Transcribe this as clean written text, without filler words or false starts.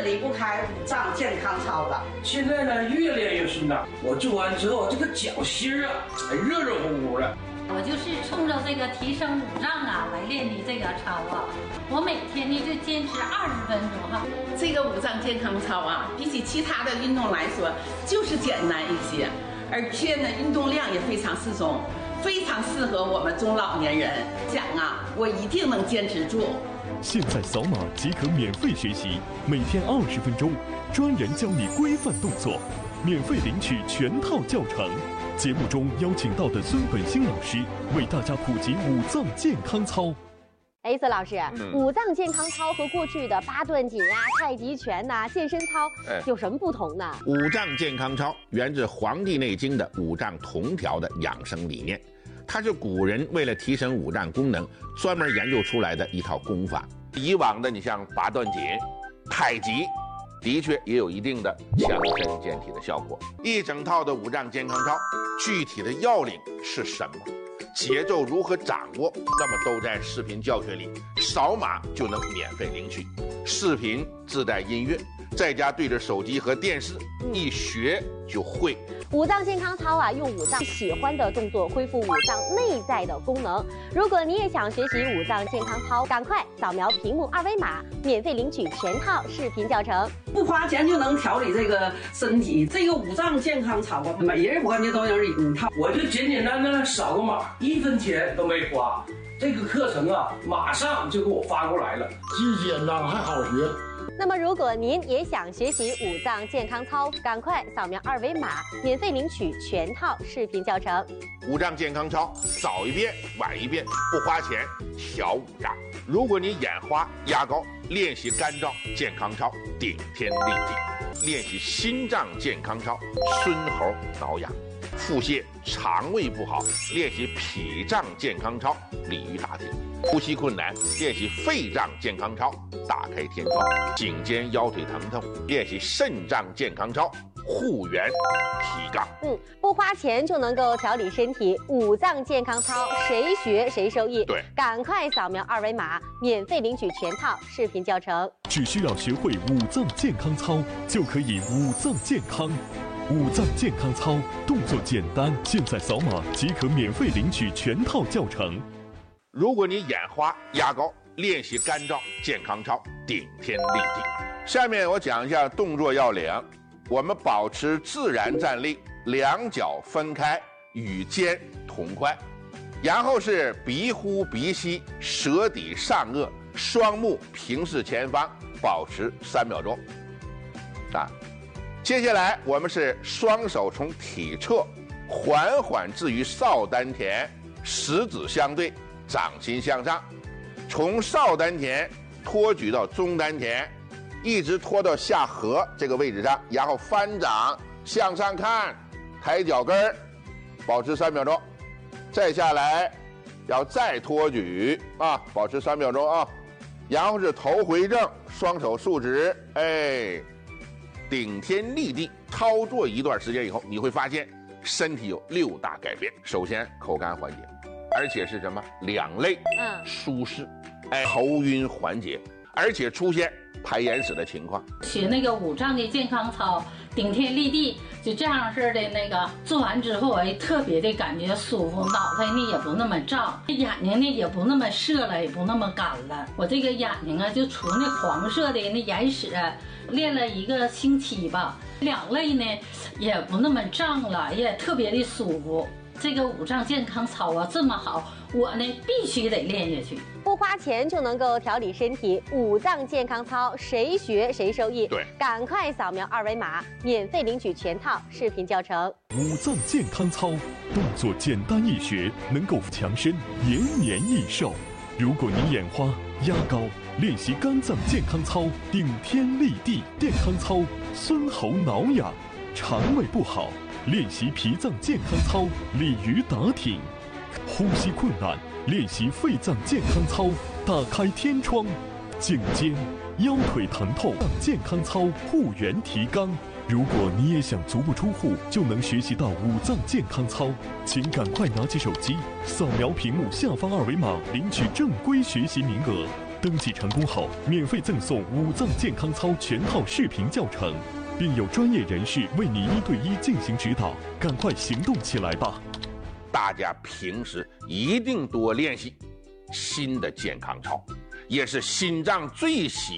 是离不开五脏健康操的。 现在呢，越练越顺当。我做完之后，这个脚心啊，还热热乎乎的。 我就是冲着这个提升五脏啊来练的这个操啊。我每天呢就坚持20分钟哈。 这个五脏健康操啊，比起其他的运动来说，就是简单一些，而且呢，运动量也非常适中，非常适合我们中老年人。想啊，我一定能坚持住。 现在扫码即可免费学习，每天20分钟，专人教你规范动作，免费领取全套教程。节目中邀请到的孙本兴老师为大家普及五脏健康操。 孙老师，五脏健康操和过去的八段锦啊、太极拳呐、健身操有什么不同呢？ 五脏健康操源自《黄帝内经》的五脏同调的养生理念，它是古人为了提升五脏功能专门研究出来的一套功法。以往的你像八段锦、太极，的确也有一定的强身健体的效果。一整套的五脏健康操，具体的要领是什么？节奏如何掌握？那么都在视频教学里，扫码就能免费领取。视频自带音乐，在家对着手机和电视，一学就会。 五脏健康操啊，用五脏喜欢的动作恢复五脏内在的功能。如果你也想学习五脏健康操，赶快扫描屏幕2维码，免费领取全套视频教程。 不花钱就能调理这个身体，这个五脏健康操啊，每人我感觉都有一套。 我就简简单单扫个码，1分钱都没花。这个课程啊，马上就给我发过来了， 既简单还好学。 那么，如果您也想学习五脏健康操，赶快扫描2维码，免费领取全套视频教程。 五脏健康操，早一遍晚一遍，不花钱，调五脏。如果你眼花、压高，练习肝脏健康操，顶天立地；练习心脏健康操，孙猴挠痒。腹泻、肠胃不好，练习脾脏健康操，鲤鱼打挺；呼吸困难，练习肺脏健康操，打开天窗；颈肩腰腿疼痛，练习肾脏健康操，护元提杠。 不花钱就能够调理身体，五脏健康操谁学谁受益。 对， 赶快扫描2维码，免费领取全套视频教程。 只需要学会五脏健康操，就可以五脏健康。五脏健康操动作简单，现在扫码即可免费领取全套教程。 如果你眼花、压高，练习肝脏健康操，顶天立地。下面我讲一下动作要领。我们保持自然站立，两脚分开，与肩同宽，然后是鼻呼鼻吸，舌抵上颚，双目平视前方，保持3秒钟。接下来我们是双手从体侧缓缓置于少丹田，食指相对，掌心向上，从少丹田托举到中丹田，一直拖到下颌这个位置上，然后翻掌向上看，抬脚跟儿，保持3秒钟。再下来要再托举保持3秒钟啊。然后是头回正，双手竖直，顶天立地。操作一段时间以后，你会发现身体有6大改变。首先口干缓解，而且是什么？两肋舒适，头晕缓解，而且出现排眼屎的情况。 学那个五脏的健康操，顶天立地，就这样式的那个做完之后，特别的感觉舒服，脑袋呢也不那么胀，眼睛呢也不那么涩了，也不那么干了。我这个眼睛啊，就除那黄色的那眼屎，练了1个星期吧，两肋呢也不那么胀了，也特别的舒服。这个五脏健康操啊这么好，我呢必须得练下去。 不花钱就能够调理身体，五脏健康操谁学谁受益。 对， 赶快扫描2维码，免费领取全套视频教程。 五脏健康操动作简单易学，能够强身延年益寿。如果你眼花、压高，练习肝脏健康操，顶天立地健康操，孙猴挠痒；肠胃不好，练习脾脏健康操，鲤鱼打挺；呼吸困难，练习肺脏健康操，打开天窗；颈肩、腰腿疼痛健康操，护元提杠。如果你也想足不出户就能学习到五脏健康操，请赶快拿起手机，扫描屏幕下方2维码，领取正规学习名额。 登记成功后，免费赠送五脏健康操全套视频教程，并有专业人士为你1对1进行指导。赶快行动起来吧！ 大家平时一定多练习新的健康操，也是心脏最喜